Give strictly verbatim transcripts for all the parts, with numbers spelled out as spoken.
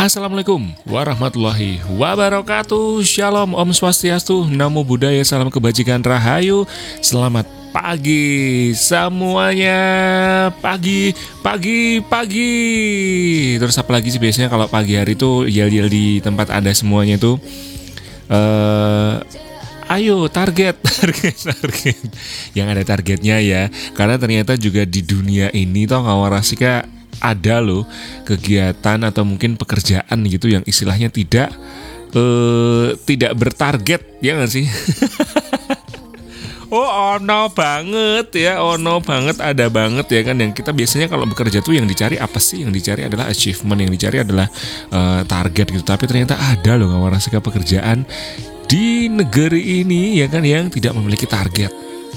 Assalamualaikum warahmatullahi wabarakatuh. Shalom, Om Swastiastu, Namo Buddhaya, salam kebajikan rahayu. Selamat pagi semuanya. Pagi, pagi, pagi. Terus apa lagi sih biasanya kalau pagi hari itu yel-yel di tempat Anda semuanya itu uh, ayo target, target, target. Yang ada targetnya ya. Karena ternyata juga di dunia ini toh Kawarasika ada loh kegiatan atau mungkin pekerjaan gitu yang istilahnya tidak eh, tidak bertarget, ya nggak sih? Oh ono banget ya, ono banget, ada banget ya kan. Yang kita biasanya kalau bekerja tuh yang dicari apa sih? Yang dicari adalah achievement, yang dicari adalah uh, target gitu. Tapi ternyata ada loh Kawarasika pekerjaan di negeri ini ya kan yang tidak memiliki target.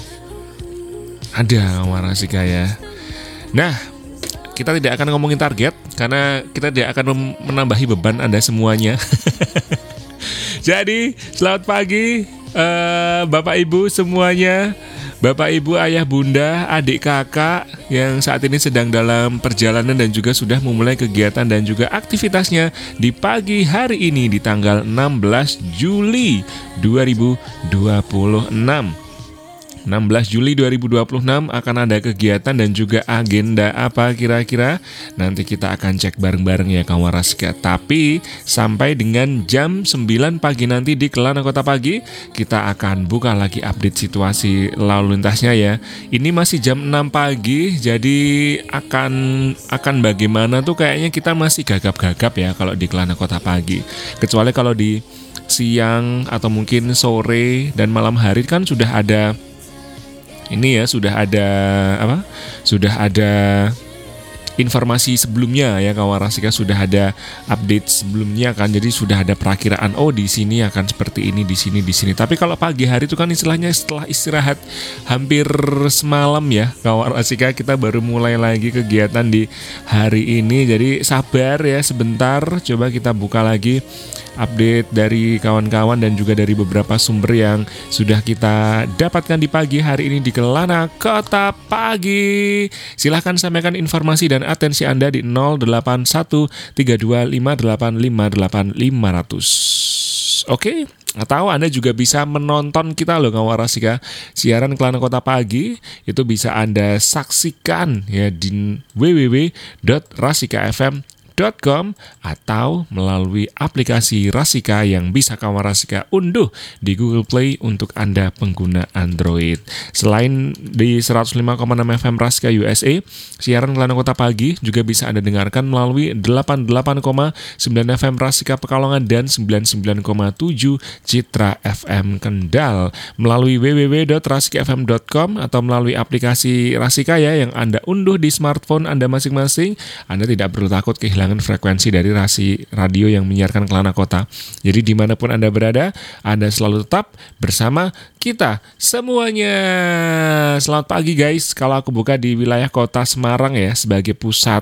Ada Kawarasika ya. Nah, kita tidak akan ngomongin target karena kita tidak akan menambahi beban Anda semuanya. Jadi selamat pagi uh, Bapak Ibu semuanya, Bapak Ibu, Ayah Bunda, adik kakak yang saat ini sedang dalam perjalanan dan juga sudah memulai kegiatan dan juga aktivitasnya di pagi hari ini di tanggal enam belas Juli dua ribu dua puluh enam. enam belas Juli dua ribu dua puluh enam akan ada kegiatan dan juga agenda apa kira-kira. Nanti kita akan cek bareng-bareng ya Kawarasika. Tapi sampai dengan jam sembilan pagi nanti di Kelana Kota Pagi kita akan buka lagi update situasi lalu lintasnya ya. Ini masih jam enam pagi, jadi akan akan bagaimana tuh kayaknya kita masih gagap-gagap ya kalau di Kelana Kota Pagi. Kecuali kalau di siang atau mungkin sore dan malam hari kan sudah ada ini ya, sudah ada apa? Sudah ada informasi sebelumnya ya Kawarasika, sudah ada update sebelumnya kan. Jadi sudah ada perakiraan, oh di sini akan seperti ini, di sini di sini. Tapi kalau pagi hari itu kan istilahnya setelah istirahat hampir semalam ya Kawarasika, kita baru mulai lagi kegiatan di hari ini. Jadi sabar ya sebentar, coba kita buka lagi update dari kawan-kawan dan juga dari beberapa sumber yang sudah kita dapatkan di pagi hari ini di Kelana Kota Pagi. Silahkan sampaikan informasi dan atensi Anda di nol delapan satu tiga dua lima delapan lima delapan lima nol nol. Oke, atau Anda juga bisa menonton kita loh Kawarasika. Siaran Kelana Kota Pagi itu bisa Anda saksikan ya di w w w dot rasika f m dot com atau melalui aplikasi Rasika yang bisa Kawarasika unduh di Google Play untuk Anda pengguna Android. Selain di seratus lima koma enam F M Rasika U S A, siaran Kelana Kota Pagi juga bisa Anda dengarkan melalui delapan puluh delapan koma sembilan F M Rasika Pekalongan dan sembilan puluh sembilan koma tujuh Citra F M Kendal, melalui w w w dot rasika f m dot com atau melalui aplikasi Rasika ya yang Anda unduh di smartphone Anda masing-masing. Anda tidak perlu takut kehilangan frekuensi dari rasi radio yang menyiarkan Kelana Kota. Jadi dimanapun Anda berada, Anda selalu tetap bersama kita semuanya. Selamat pagi guys. Kalau aku buka di wilayah kota Semarang ya sebagai pusat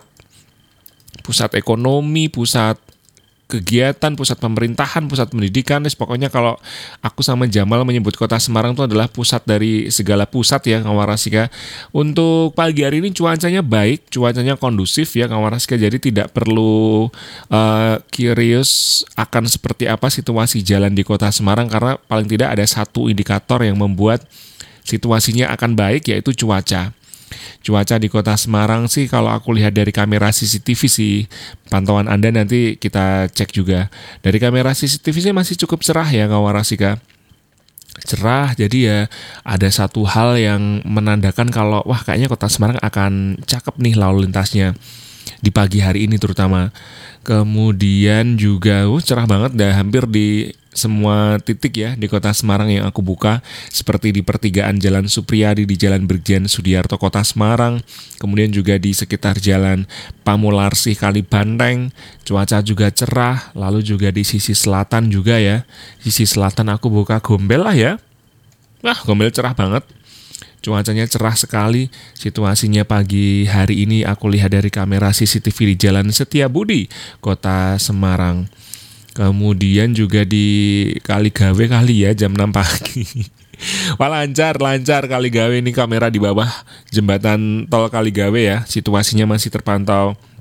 pusat ekonomi, pusat kegiatan, pusat pemerintahan, pusat pendidikan. Pokoknya kalau aku sama Jamal menyebut kota Semarang itu adalah pusat dari segala pusat ya Kawarasika. Untuk pagi hari ini cuacanya baik, cuacanya kondusif ya Kawarasika. Jadi tidak perlu uh, curious akan seperti apa situasi jalan di kota Semarang, karena paling tidak ada satu indikator yang membuat situasinya akan baik, yaitu cuaca. Cuaca di kota Semarang sih kalau aku lihat dari kamera C C T V sih, pantauan Anda nanti kita cek juga. Dari kamera C C T V sih masih cukup cerah ya Kawarasika. Cerah, jadi ya ada satu hal yang menandakan kalau wah kayaknya kota Semarang akan cakep nih lalu lintasnya di pagi hari ini terutama. Kemudian juga uh, cerah banget, dah hampir di semua titik ya di kota Semarang yang aku buka, seperti di pertigaan Jalan Supriyadi, di Jalan Brigjen Sudiarto Kota Semarang, kemudian juga di sekitar Jalan Pamularsih Kalibanteng, cuaca juga cerah. Lalu juga di sisi selatan juga ya, sisi selatan aku buka Gombel lah ya, wah Gombel cerah banget. Cuacanya cerah sekali. Situasinya pagi hari ini aku lihat dari kamera C C T V di Jalan Setiabudi, Kota Semarang. Kemudian juga di Kaligawe kali ya jam enam pagi. Wah lancar, lancar Kaligawe ini, kamera di bawah jembatan tol Kaligawe ya. Situasinya masih terpantau